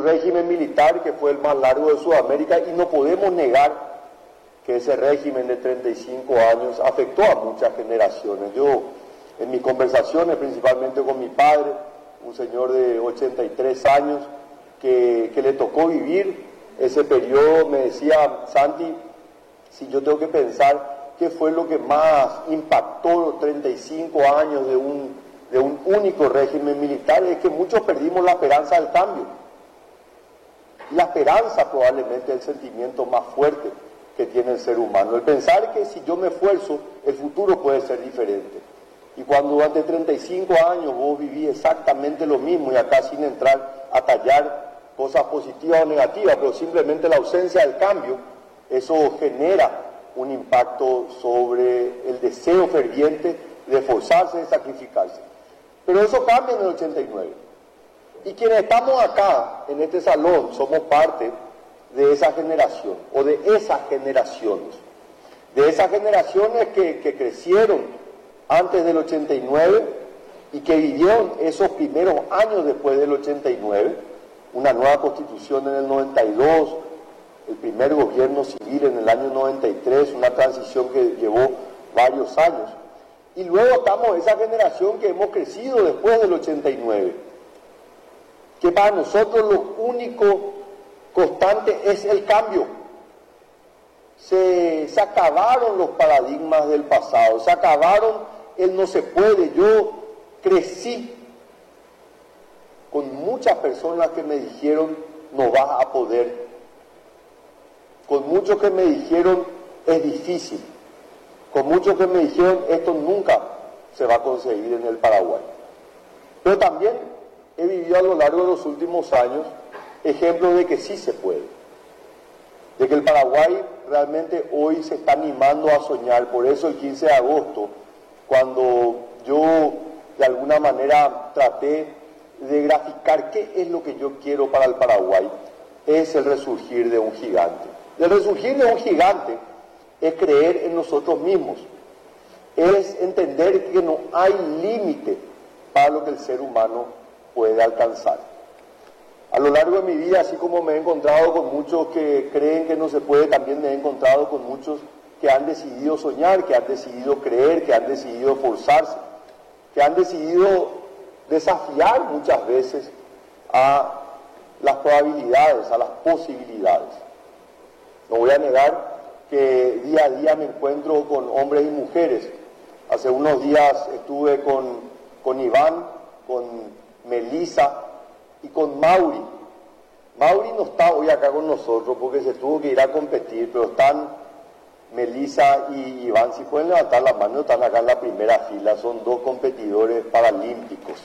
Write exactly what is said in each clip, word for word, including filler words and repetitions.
régimen militar que fue el más largo de Sudamérica, y no podemos negar que ese régimen de treinta y cinco años afectó a muchas generaciones. Yo, en mis conversaciones, principalmente con mi padre, un señor de ochenta y tres años, que, que le tocó vivir ese periodo, me decía: Santi, si yo tengo que pensar qué fue lo que más impactó los treinta y cinco años de un, de un único régimen militar, es que muchos perdimos la esperanza del cambio. La esperanza probablemente es el sentimiento más fuerte que tiene el ser humano, el pensar que si yo me esfuerzo, el futuro puede ser diferente. Y cuando durante treinta y cinco años vos vivís exactamente lo mismo, y acá sin entrar a tallar cosas positivas o negativas, pero simplemente la ausencia del cambio, eso genera un impacto sobre el deseo ferviente de esforzarse, de sacrificarse. Pero eso cambia en el ochenta y nueve. Y quienes estamos acá, en este salón, somos parte de esa generación, o de esas generaciones, de esas generaciones que, que crecieron antes del ochenta y nueve y que vivieron esos primeros años después del ochenta y nueve, una nueva constitución en el noventa y dos, el primer gobierno civil en el año noventa y tres, una transición que llevó varios años. Y luego estamos esa generación que hemos crecido después del ochenta y nueve, que para nosotros lo único constante es el cambio. Se, se acabaron los paradigmas del pasado, se acabaron el no se puede. Yo crecí con muchas personas que me dijeron no vas a poder, con muchos que me dijeron es difícil, con muchos que me dijeron esto nunca se va a conseguir en el Paraguay. Pero también he vivido a lo largo de los últimos años ejemplos de que sí se puede, de que el Paraguay realmente hoy se está animando a soñar. Por eso el quince de agosto, cuando yo de alguna manera traté de graficar qué es lo que yo quiero para el Paraguay, es el resurgir de un gigante. El resurgir de un gigante es creer en nosotros mismos, es entender que no hay límite para lo que el ser humano puede alcanzar. A lo largo de mi vida, así como me he encontrado con muchos que creen que no se puede, también me he encontrado con muchos que han decidido soñar, que han decidido creer, que han decidido esforzarse, que han decidido desafiar muchas veces a las probabilidades, a las posibilidades. No voy a negar que día a día me encuentro con hombres y mujeres. Hace unos días estuve con, con Iván, con Melissa y con Mauri. Mauri no está hoy acá con nosotros porque se tuvo que ir a competir, pero están Melissa y Iván. Si pueden levantar la mano, están acá en la primera fila, son dos competidores paralímpicos.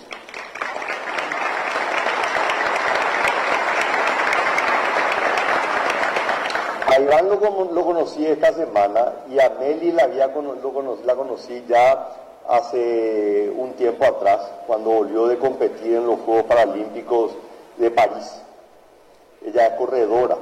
A Iván lo, lo conocí esta semana, y a Meli la, había, lo conocí, la conocí ya hace un tiempo atrás, cuando volvió de competir en los Juegos Paralímpicos de París. Ella es corredora,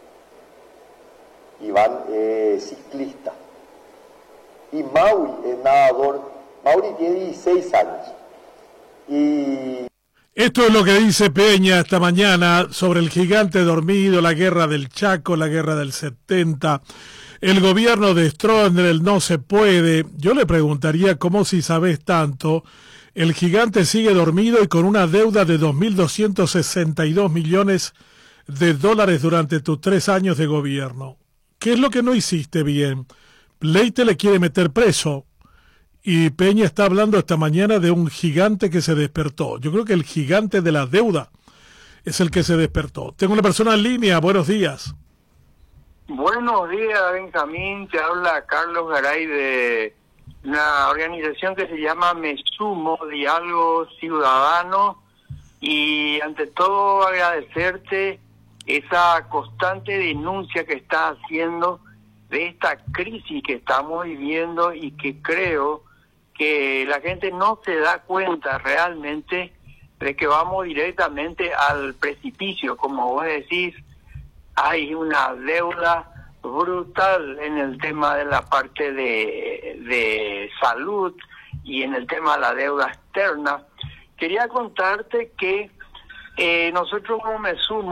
Iván es ciclista, y Mauri es nadador. Mauri tiene dieciséis años. Y esto es lo que dice Peña esta mañana sobre el gigante dormido, la guerra del Chaco, la guerra del setenta, el gobierno de Stroessner, el no se puede. Yo le preguntaría, ¿cómo si sabes tanto? El gigante sigue dormido y con una deuda de dos mil doscientos sesenta y dos millones de dólares durante tus tres años de gobierno. ¿Qué es lo que no hiciste bien? Leite le quiere meter preso. Y Peña está hablando esta mañana de un gigante que se despertó. Yo creo que el gigante de la deuda es el que se despertó. Tengo una persona en línea. Buenos días. Buenos días, Benjamín. Te habla Carlos Garay de una organización que se llama Me Sumo, Diálogo Ciudadano. Y ante todo agradecerte esa constante denuncia que estás haciendo de esta crisis que estamos viviendo, y que creo que la gente no se da cuenta realmente de que vamos directamente al precipicio. Como vos decís, hay una deuda brutal en el tema de la parte de, de salud y en el tema de la deuda externa. Quería contarte que eh, nosotros como Me Sumo